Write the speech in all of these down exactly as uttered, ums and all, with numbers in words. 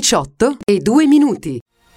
diciotto e due minuti.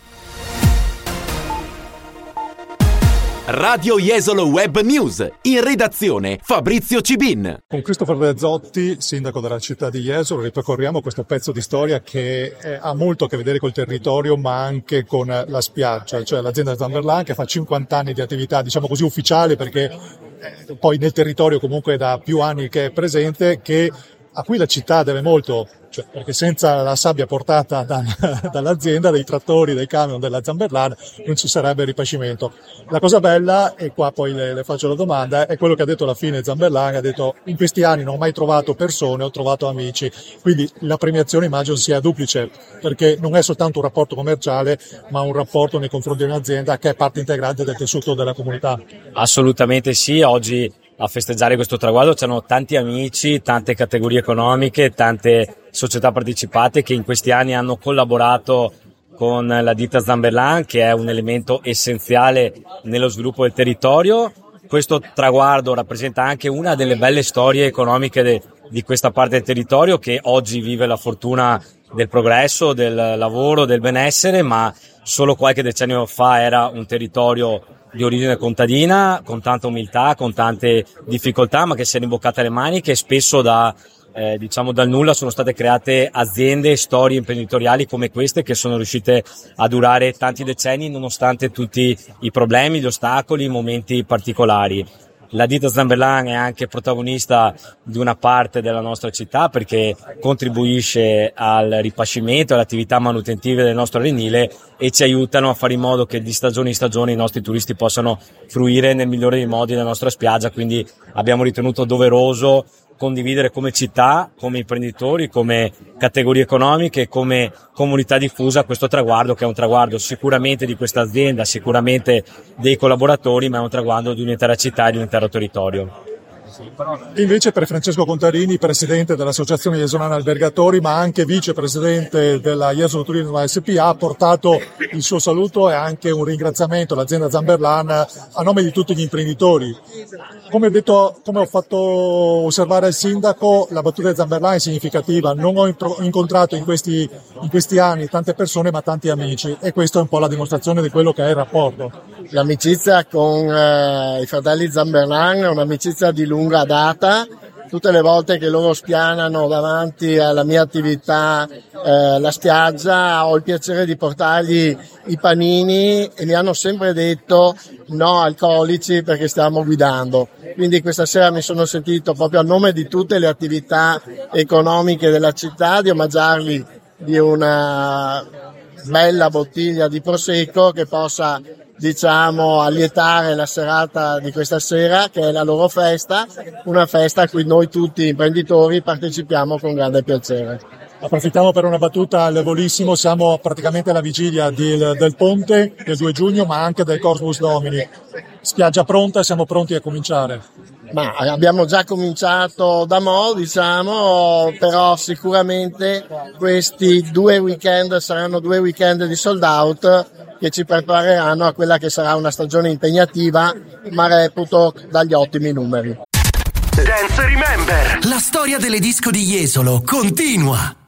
Radio Jesolo Web News, in redazione Fabrizio Cibin. Con Christopher Rezzotti, sindaco della città di Jesolo, ripercorriamo questo pezzo di storia che eh, ha molto a che vedere col territorio ma anche con la spiaggia, cioè l'azienda Zamberlan che fa cinquanta anni di attività, diciamo così, ufficiale, perché eh, poi nel territorio comunque è da più anni che è presente, che a cui la città deve molto, cioè, perché senza la sabbia portata da, dall'azienda, dei trattori, dei camion della Zamberlan, non ci sarebbe ripascimento. La cosa bella, e qua poi le, le faccio la domanda, è quello che ha detto alla fine Zamberlan, ha detto: in questi anni non ho mai trovato persone, ho trovato amici. Quindi la premiazione immagino sia duplice, perché non è soltanto un rapporto commerciale, ma un rapporto nei confronti di un'azienda che è parte integrante del tessuto della comunità. Assolutamente sì, oggi a festeggiare questo traguardo c'erano tanti amici, tante categorie economiche, tante società partecipate che in questi anni hanno collaborato con la ditta Zamberlan, che è un elemento essenziale nello sviluppo del territorio. Questo traguardo rappresenta anche una delle belle storie economiche de, di questa parte del territorio, che oggi vive la fortuna del progresso, del lavoro, del benessere, ma solo qualche decennio fa era un territorio di origine contadina, con tanta umiltà, con tante difficoltà, ma che si è rimboccata le maniche, e spesso da eh, diciamo dal nulla sono state create aziende, storie imprenditoriali come queste, che sono riuscite a durare tanti decenni nonostante tutti i problemi, gli ostacoli, i momenti particolari. La ditta Zamberlan è anche protagonista di una parte della nostra città, perché contribuisce al ripascimento e alle attività manutentive del nostro arenile e ci aiutano a fare in modo che di stagione in stagione i nostri turisti possano fruire nel migliore dei modi della nostra spiaggia. Quindi abbiamo ritenuto doveroso condividere come città, come imprenditori, come categorie economiche, come comunità diffusa questo traguardo, che è un traguardo sicuramente di questa azienda, sicuramente dei collaboratori, ma è un traguardo di un'intera città e di un intero territorio. Invece per Francesco Contarini, presidente dell'Associazione Jesolana Albergatori, ma anche vicepresidente della Jesolo Turismo S P A, ha portato il suo saluto e anche un ringraziamento all'azienda Zamberlan a nome di tutti gli imprenditori. Come ho detto, come ho fatto osservare al sindaco, la battuta di Zamberlan è significativa. Non ho incontrato in questi, in questi anni tante persone, ma tanti amici, e questa è un po' la dimostrazione di quello che è il rapporto. L'amicizia con eh, i fratelli Zamberlan è un'amicizia di lunga data. Tutte le volte che loro spianano davanti alla mia attività eh, la spiaggia, ho il piacere di portargli i panini, e mi hanno sempre detto no alcolici perché stiamo guidando. Quindi questa sera mi sono sentito, proprio a nome di tutte le attività economiche della città, di omaggiarli di una bella bottiglia di prosecco che possa, diciamo, allietare la serata di questa sera, che è la loro festa, una festa a cui noi tutti imprenditori partecipiamo con grande piacere. Approfittiamo per una battuta al volissimo, siamo praticamente alla vigilia di, del ponte del due giugno, ma anche del Corpus Domini. Spiaggia pronta, siamo pronti a cominciare. Ma abbiamo già cominciato da mo', diciamo, però sicuramente questi due weekend saranno due weekend di sold out che ci prepareranno a quella che sarà una stagione impegnativa, ma reputo dagli ottimi numeri. Dance Remember. La storia delle disco di Jesolo continua.